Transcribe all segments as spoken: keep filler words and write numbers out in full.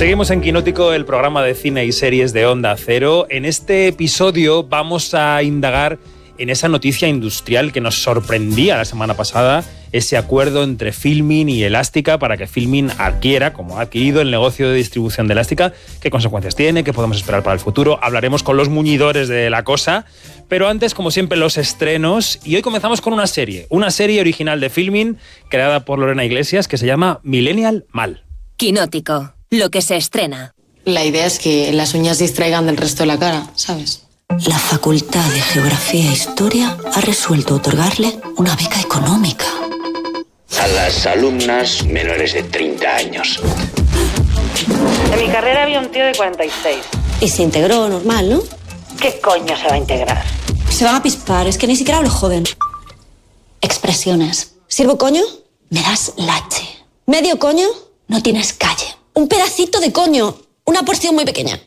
Seguimos en Quinótico, el programa de cine y series de Onda Cero. En este episodio vamos a indagar en esa noticia industrial que nos sorprendía la semana pasada, ese acuerdo entre Filmin y Elástica para que Filmin adquiera, como ha adquirido, el negocio de distribución de Elástica. ¿Qué consecuencias tiene? ¿Qué podemos esperar para el futuro? Hablaremos con los muñidores de la cosa. Pero antes, como siempre, los estrenos. Y hoy comenzamos con una serie, una serie original de Filmin, creada por Lorena Iglesias, que se llama Millennial Mal. Quinótico, lo que se estrena. La idea es que las uñas distraigan del resto de la cara, ¿sabes? La Facultad de Geografía e Historia ha resuelto otorgarle una beca económica a las alumnas menores de treinta años. En mi carrera había un tío de cuarenta y seis. Y se integró normal, ¿no? ¿Qué coño se va a integrar? Se van a pispar, es que ni siquiera hablo joven. Expresiones. ¿Sirvo coño? Me das lache. ¿Medio coño? No tienes calle. Un pedacito de coño. Una porción muy pequeña.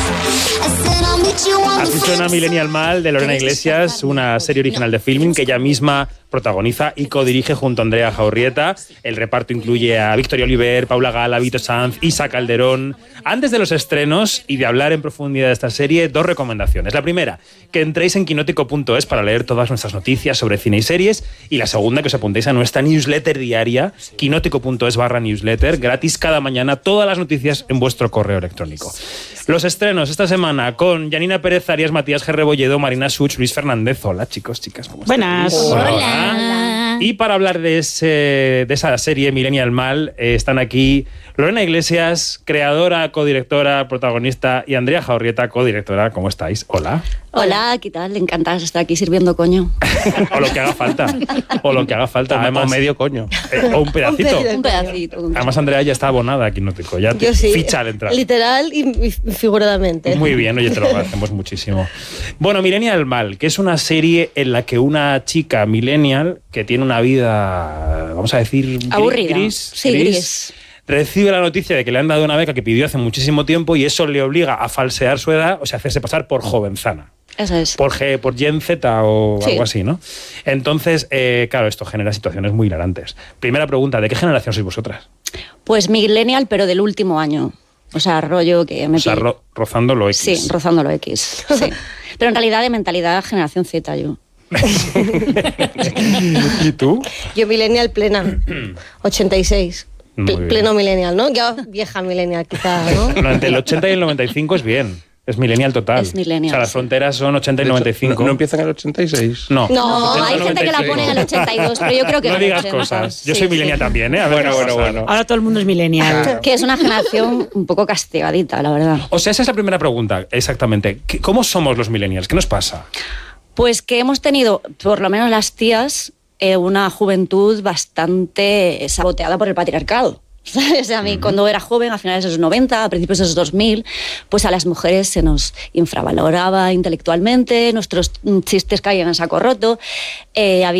Así suena Millennial Mal, de Lorena Iglesias, una serie original de Filmin que ella misma protagoniza y codirige junto a Andrea Jaurrieta. El reparto incluye a Victoria Oliver, Paula Gala, Vito Sanz, Isa Calderón. Antes de los estrenos y de hablar en profundidad de esta serie, dos recomendaciones. La primera, que entréis en quinótico punto es para leer todas nuestras noticias sobre cine y series. Y la segunda, que os apuntéis a nuestra newsletter diaria, quinótico punto es barra newsletter, gratis cada mañana, todas las noticias en vuestro correo electrónico. Los estrenos esta semana con Janina Pérez Arias, Matías G. Rebolledo, Marina Such, Luis Fernández. Hola, chicos, chicas, ¿cómo están? Buenas. Hola. Hola. Y para hablar de, ese, de esa serie Millennial Mal, eh, están aquí Lorena Iglesias, creadora, codirectora, protagonista, y Andrea Jaurrieta, codirectora. ¿Cómo estáis? Hola. Hola, ¿qué tal? Encantada de estar aquí sirviendo coño. O lo que haga falta. O lo que haga falta. Además, o medio coño. Eh, o un pedacito. Un pedacito. Además, Andrea ya está abonada aquí, no te ya te Yo sí, ficha al entrar. literal y figuradamente. Muy bien, oye, te lo agradecemos muchísimo. Bueno, Millennial Mal, que es una serie en la que una chica millennial que tiene una vida, vamos a decir, aburrida. Gris, sí, gris, gris. recibe la noticia de que le han dado una beca que pidió hace muchísimo tiempo y eso le obliga a falsear su edad, o sea, hacerse pasar por jovenzana. Eso es. Por, G, por Gen Z o sí. algo así, ¿no? Entonces, eh, claro, esto genera situaciones muy hilarantes. Primera pregunta, ¿de qué generación sois vosotras? Pues millennial, pero del último año. O sea, rollo que me... O sea, ro rozando lo X. Sí, rozando lo X. Sí. Pero en realidad de mentalidad generación Z yo. ¿Y tú? Yo millennial plena, ochenta y seis. Pl pleno millennial, ¿no? Yo vieja millennial quizá, ¿no? No, entre el ochenta y el noventa y cinco es bien. Es millennial total. Es millennial, o sea, las fronteras son ochenta y noventa y cinco. ¿No, no empiezan en el ochenta y seis? No. No, ochenta, hay gente que la pone en el ochenta y dos, pero yo creo que no no. digas ochenta. cosas. Yo Sí, soy millennial sí. también, ¿eh? A ver, bueno, bueno, bueno. Ahora todo el mundo es millennial. Que es una generación un poco castigadita, la verdad. O sea, esa es la primera pregunta, exactamente. ¿Cómo somos los millennials? ¿Qué nos pasa? Pues que hemos tenido, por lo menos las tías, eh, una juventud bastante saboteada por el patriarcado. ¿Sabes? A mí, uh-huh. cuando era joven, a finales de los noventa, a principios de los dos mil, pues a las mujeres se nos infravaloraba intelectualmente, nuestros chistes caían en saco roto. Eh, había